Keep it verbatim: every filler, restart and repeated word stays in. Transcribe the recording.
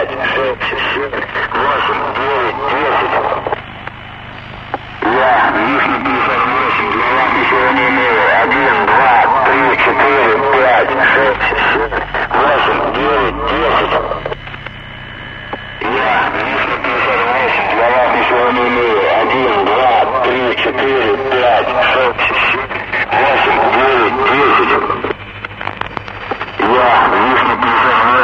пять, шесть, семь, восемь, девять, десять. Я, Вишня пятьдесят восемь, для вас ничего не имею. Один, два, три, четыре, пять, шесть, семь, восемь, девять, десять. Я, Вишня пятьдесят восемь, для вас ничего не имею. Один, два, три, четыре, пять, шесть, семь, восемь, девять, десять. Я, Вишня пятьдесят восемь.